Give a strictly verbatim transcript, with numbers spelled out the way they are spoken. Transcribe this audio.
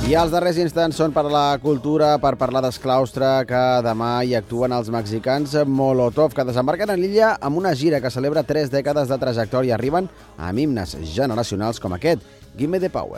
I els darrers instants són per la cultura, per parlar d'Esclaustre, que demà hi actuen els mexicans Molotov, que desembarquen a l'illa amb una gira que celebra tres dècades de trajectòria. Arriben amb himnes generacionals com aquest, Gimme the Power.